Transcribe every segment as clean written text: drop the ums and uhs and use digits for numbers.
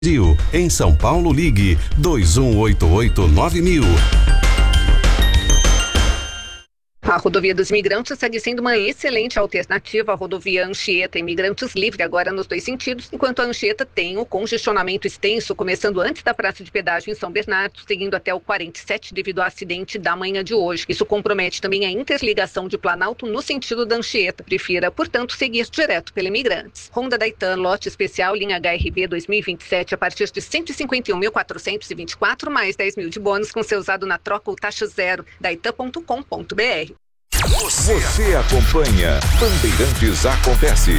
Em São Paulo, ligue 2188-9000. A rodovia dos Imigrantes segue sendo uma excelente alternativa à rodovia Anchieta Imigrantes livre agora nos dois sentidos, enquanto a Anchieta tem o congestionamento extenso, começando antes da praça de pedágio em São Bernardo, seguindo até o 47 devido ao acidente da manhã de hoje. Isso compromete também a interligação de Planalto no sentido da Anchieta. Prefira, portanto, seguir direto pela Imigrantes. Honda Dayton, lote especial, linha HRV 2027, a partir de 151.424, mais 10 mil de bônus com seu usado na troca ou taxa zero. Dayton.com.br. Você acompanha Bandeirantes Acontece.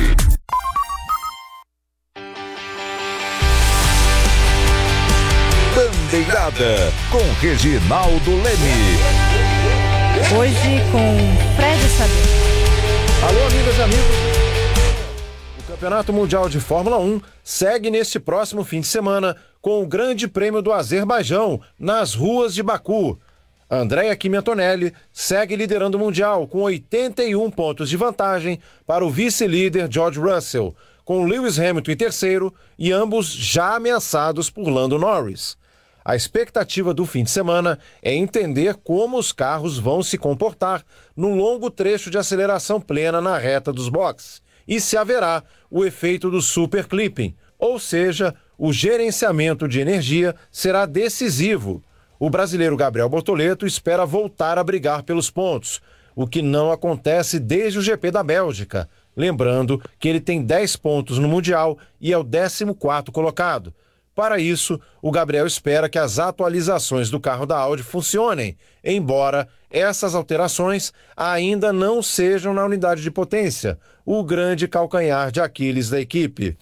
Bandeirada com Reginaldo Leme. Hoje com Fred Saber. Alô, amigas e amigos. O Campeonato Mundial de Fórmula 1 segue neste próximo fim de semana com o Grande Prêmio do Azerbaijão nas ruas de Baku. Andrea Kimi Antonelli segue liderando o Mundial com 81 pontos de vantagem para o vice-líder George Russell, com Lewis Hamilton em terceiro e ambos já ameaçados por Lando Norris. A expectativa do fim de semana é entender como os carros vão se comportar no longo trecho de aceleração plena na reta dos boxes e se haverá o efeito do super clipping, ou seja, o gerenciamento de energia será decisivo. O brasileiro Gabriel Bortoleto espera voltar a brigar pelos pontos, o que não acontece desde o GP da Bélgica. Lembrando que ele tem 10 pontos no Mundial e é o 14º colocado. Para isso, o Gabriel espera que as atualizações do carro da Audi funcionem, embora essas alterações ainda não sejam na unidade de potência, o grande calcanhar de Aquiles da equipe.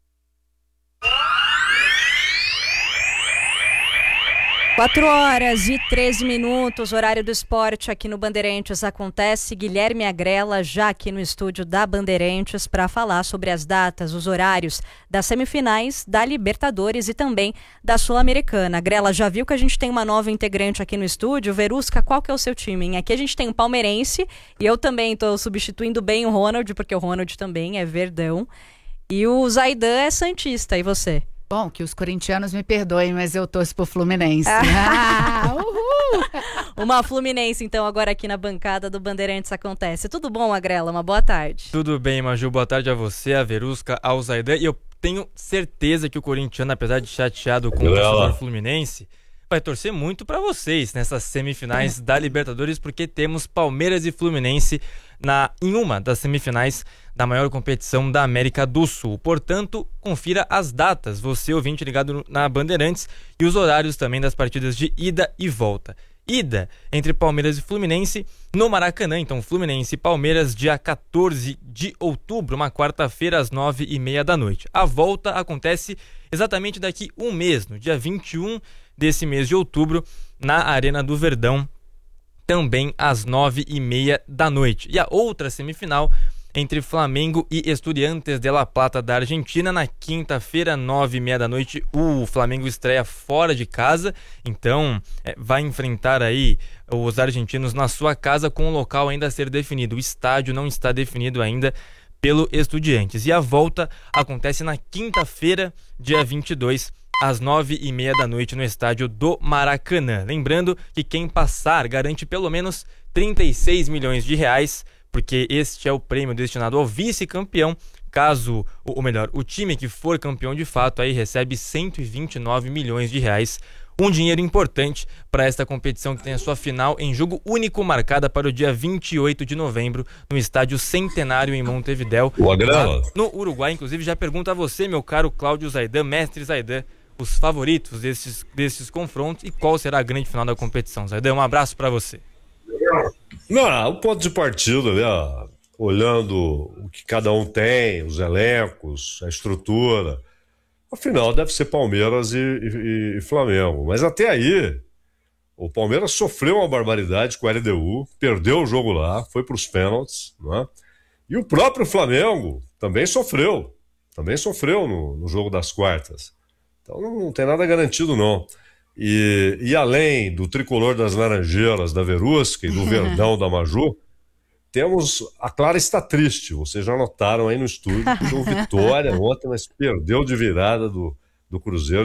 4h13, horário do esporte aqui no Bandeirantes Acontece. Guilherme Agrela já aqui no estúdio da Bandeirantes para falar sobre as datas, os horários das semifinais da Libertadores e também da Sul-Americana. Agrela, já viu que a gente tem uma nova integrante aqui no estúdio? Verusca, qual que é o seu time, hein? Aqui a gente tem um palmeirense e eu também estou substituindo bem o Ronald, porque o Ronald também é verdão. E o Zaidan é santista, e você? Bom, que os corintianos me perdoem, mas eu torço pro Fluminense. Uhul! Uma Fluminense, então, agora aqui na bancada do Bandeirantes Acontece. Tudo bom, Agrela? Uma boa tarde. Tudo bem, Maju. Boa tarde a você, a Verusca, ao Zaidan. E eu tenho certeza que o corintiano, apesar de chateado com o torcedor fluminense, vai torcer muito para vocês nessas semifinais da Libertadores, porque temos Palmeiras e Fluminense em uma das semifinais da maior competição da América do Sul. Portanto, confira as datas, você ouvinte ligado na Bandeirantes, e os horários também das partidas de ida e volta. Ida entre Palmeiras e Fluminense no Maracanã, então Fluminense e Palmeiras, dia 14 de outubro, uma quarta-feira, às 9h30 da noite. A volta acontece exatamente daqui um mês, no dia 21 desse mês de outubro, na Arena do Verdão, também às 9h30 da noite. E a outra semifinal entre Flamengo e Estudiantes de La Plata da Argentina, na quinta-feira, 9h30 da noite. O Flamengo estreia fora de casa, então vai enfrentar aí os argentinos na sua casa, com o local ainda a ser definido. O estádio não está definido ainda pelo Estudiantes. E a volta acontece na quinta-feira, dia 22, às 9h30 da noite, no estádio do Maracanã. Lembrando que quem passar garante pelo menos 36 milhões de reais, porque este é o prêmio destinado ao vice-campeão. Caso, ou melhor, o time que for campeão de fato aí recebe 129 milhões de reais. Um dinheiro importante para esta competição, que tem a sua final em jogo único, marcada para o dia 28 de novembro, no estádio Centenário, em Montevidéu, no Uruguai. Inclusive, já pergunto a você, meu caro Cláudio Zaidan, mestre Zaidan, os favoritos desses confrontos e qual será a grande final da competição. Zaidan, um abraço para você. Não, o ponto de partida, né? Olhando o que cada um tem, os elencos, a estrutura, afinal deve ser Palmeiras e Flamengo. Mas até aí, o Palmeiras sofreu uma barbaridade com a LDU, perdeu o jogo lá, foi para os pênaltis, né? E o próprio Flamengo também sofreu no jogo das quartas. Então não tem nada garantido, não. E além do tricolor das Laranjeiras, da Verusca, e do Verdão da Maju, temos a Clara está triste. Vocês já notaram aí no estúdio que o Vitória ontem, mas perdeu de virada do do Cruzeiro.